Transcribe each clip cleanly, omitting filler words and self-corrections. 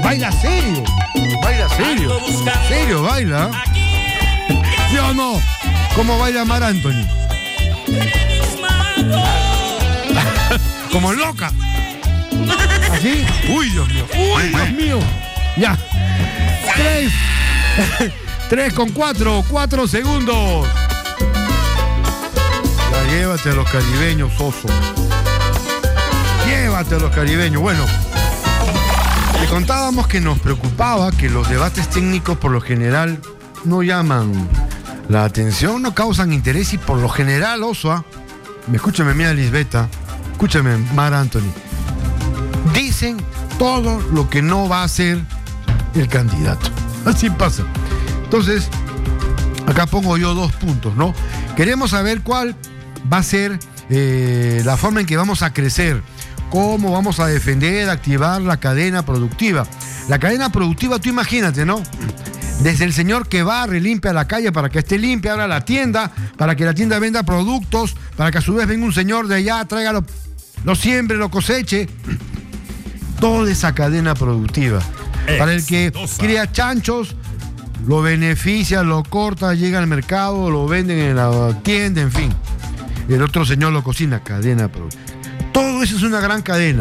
Baila serio. Baila serio. Serio baila. ¿Sí o no? ¿Cómo baila Mar Anthony? Como loca. ¿Así? Uy, Dios mío. Uy, Dios mío. Ya. 3 con 4 segundos. Ya, llévate a los caribeños, oso. Llévate a los caribeños. Bueno, le contábamos que nos preocupaba que los debates técnicos por lo general no llaman la atención, no causan interés y por lo general, oso, escúchame, mira Lisbeta, escúchame, Mar Anthony, dicen todo lo que no va a hacer el candidato. Así pasa. Entonces, acá pongo yo 2 puntos, ¿no? Queremos saber cuál va a ser la forma en que vamos a crecer, cómo vamos a defender, activar la cadena productiva. La cadena productiva, tú imagínate, ¿no? Desde el señor que barre, limpia la calle para que esté limpia, ahora la tienda, para que la tienda venda productos, para que a su vez venga un señor de allá, traiga lo siembre, lo coseche. Toda esa cadena productiva. Para el que cría chanchos, lo beneficia, lo corta, llega al mercado, lo venden en la tienda, en fin. El otro señor lo cocina, cadena productiva. Todo eso es una gran cadena.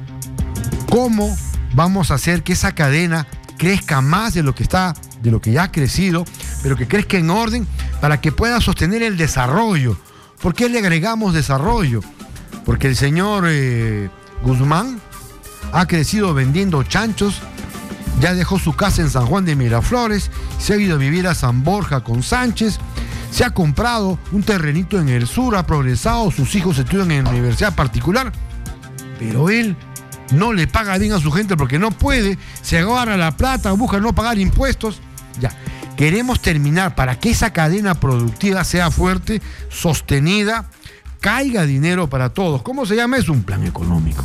¿Cómo vamos a hacer que esa cadena crezca más de lo que ya ha crecido, pero que crezca en orden para que pueda sostener el desarrollo? ¿Por qué le agregamos desarrollo? Porque el señor Guzmán ha crecido vendiendo chanchos, ya dejó su casa en San Juan de Miraflores, se ha ido a vivir a San Borja con Sánchez, se ha comprado un terrenito en el sur, ha progresado, sus hijos estudian en universidad particular, pero él no le paga bien a su gente porque no puede, se agarra la plata, busca no pagar impuestos. Ya, queremos terminar para que esa cadena productiva sea fuerte, sostenida, caiga dinero para todos. ¿Cómo se llama? Es un plan económico.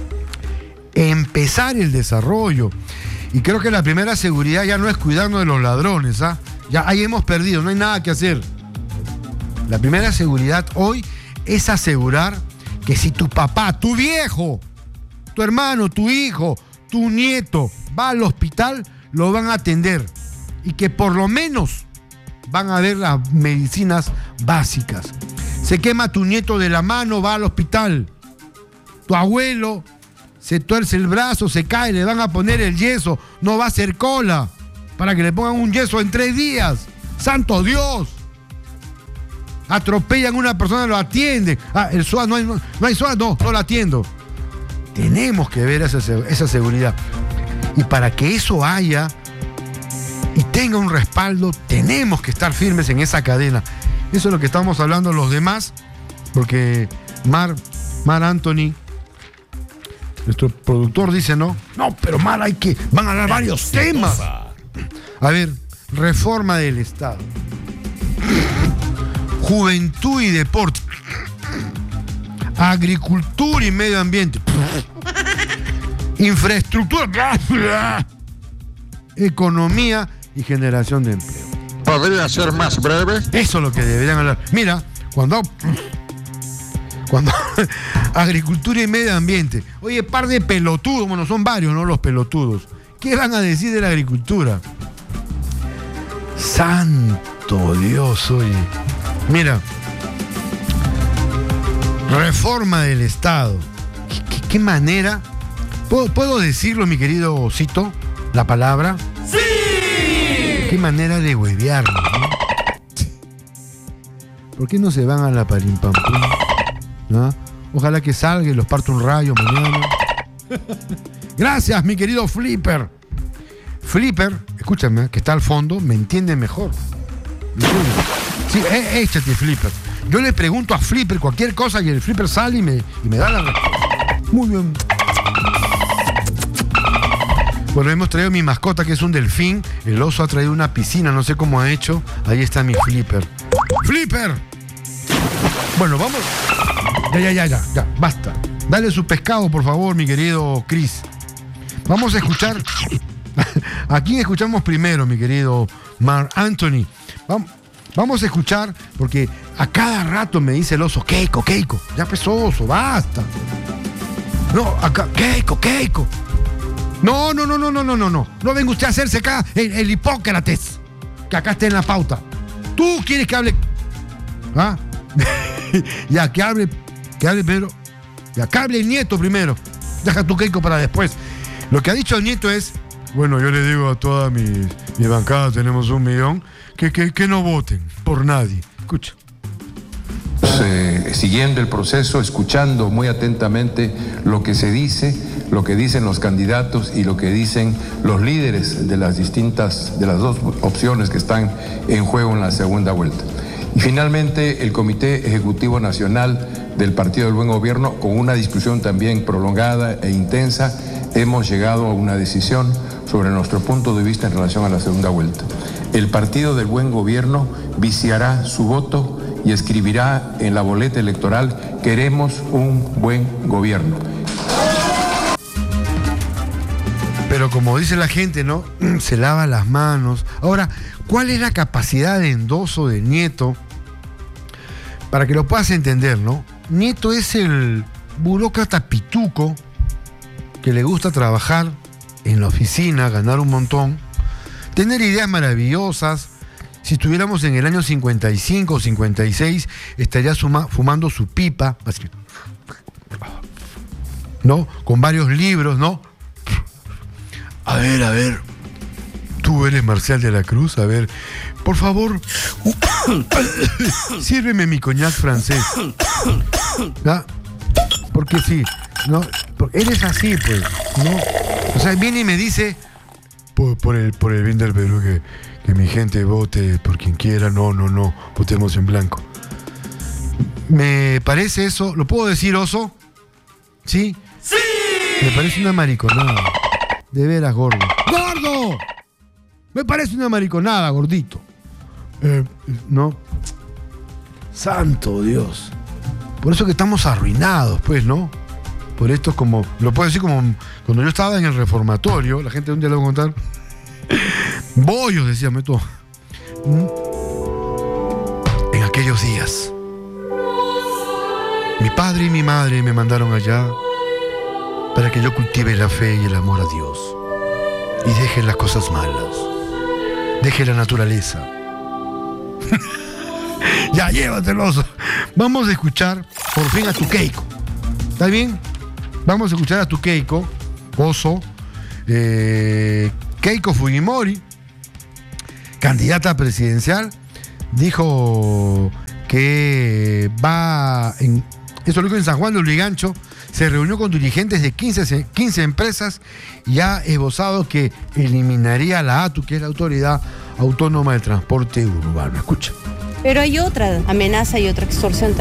Empezar el desarrollo. Y creo que la primera seguridad ya no es cuidarnos de los ladrones, ¿ah? Ya ahí hemos perdido, no hay nada que hacer. La primera seguridad hoy es asegurar que si tu papá, tu viejo, tu hermano, tu hijo, tu nieto va al hospital, lo van a atender. Y que por lo menos van a ver las medicinas básicas. Se quema tu nieto de la mano, va al hospital. Tu abuelo se tuerce el brazo, se cae, le van a poner el yeso, no va a hacer cola para que le pongan un yeso en 3 días. ¡Santo Dios! Atropellan a una persona, lo atienden. El SOA, no hay SOA, no lo atiendo. Tenemos que ver esa seguridad. Y para que eso haya y tenga un respaldo, tenemos que estar firmes en esa cadena. Eso es lo que estamos hablando los demás, porque Mar Anthony, nuestro productor, dice no, pero Mar, van a hablar varios temas. A ver, reforma del Estado, juventud y deporte, agricultura y medio ambiente, infraestructura, economía y generación de empleo. ¿Podría ser más breve? Eso es lo que deberían hablar. Mira, cuando agricultura y medio ambiente, oye, par de pelotudos, bueno, son varios, ¿no? Los pelotudos. ¿Qué van a decir de la agricultura? Santo Dios, oye. Mira, reforma del Estado. ¿Qué manera? ¿Puedo decirlo, mi querido Osito? ¿La palabra? ¡Sí! ¿Qué manera de huevearnos, ¿no? ¿Por qué no se van a la palimpampum? ¿No? Ojalá que salga y los parta un rayo mañana. Gracias, mi querido Flipper. Flipper, escúchame, que está al fondo, me entiende mejor. Sí, échate, Flipper. Yo le pregunto a Flipper cualquier cosa y el Flipper sale y me da la respuesta. Muy bien. Bueno, hemos traído mi mascota, que es un delfín. El oso ha traído una piscina, no sé cómo ha hecho. Ahí está mi Flipper. ¡Flipper! Bueno, vamos. Ya, basta. Dale su pescado, por favor, mi querido Chris. Vamos a escuchar. ¿A quién escuchamos primero, mi querido Mar Anthony? Vamos a escuchar, porque a cada rato me dice el oso, Keiko. Ya empezó, oso, basta. No, acá, Keiko. No. No venga usted a hacerse acá el Hipócrates, que acá está en la pauta. ¿Tú quieres que hable? ¿Ah? Ya, que hable primero. Ya, que hable el nieto primero. Deja tu Keiko para después. Lo que ha dicho el nieto es, bueno, yo le digo a toda mi bancada, tenemos 1 millón, que no voten por nadie. Escucha. Siguiendo el proceso, escuchando muy atentamente lo que se dice, lo que dicen los candidatos y lo que dicen los líderes de las dos opciones que están en juego en la segunda vuelta. Y finalmente, el Comité Ejecutivo Nacional del Partido del Buen Gobierno, con una discusión también prolongada e intensa, hemos llegado a una decisión sobre nuestro punto de vista en relación a la segunda vuelta. El Partido del Buen Gobierno viciará su voto y escribirá en la boleta electoral: queremos un buen gobierno. Pero como dice la gente, ¿no? Se lava las manos. Ahora, ¿cuál es la capacidad de endoso de Nieto? Para que lo puedas entender, ¿no? Nieto es el burócrata pituco que le gusta trabajar en la oficina, ganar un montón, tener ideas maravillosas. Si estuviéramos en el año 55 o 56, estaría fumando su pipa, así, ¿no? Con varios libros, ¿no? A ver, tú eres Marcial de la Cruz, a ver, por favor, sírveme mi coñac francés. ¿Ah? Porque sí, ¿no? Porque eres así, pues, ¿no? O sea, viene y me dice, por el bien del Perú, que mi gente vote por quien quiera, no, votemos en blanco. Me parece eso, ¿lo puedo decir, oso? ¿Sí? ¡Sí! Me parece una mariconada. De veras, gordo. ¡Gordo! Me parece una mariconada, gordito. No. Santo Dios. Por eso que estamos arruinados, pues, ¿no? Por esto, como, lo puedo decir como cuando yo estaba en el reformatorio, la gente un día le va a contar. Bollos, decíame tú. En aquellos días, mi padre y mi madre me mandaron allá para que yo cultive la fe y el amor a Dios y deje las cosas malas, deje la naturaleza. Ya, llévatelos. Vamos a escuchar por fin a tu Keiko. ¿Está bien? Vamos a escuchar a tu Keiko, oso, Keiko Fujimori, candidata presidencial, dijo que eso lo dijo en San Juan de Lurigancho, se reunió con dirigentes de 15 empresas y ha esbozado que eliminaría la ATU, que es la Autoridad Autónoma del Transporte Urbano. Escucha. Pero hay otra amenaza y otra extorsión también.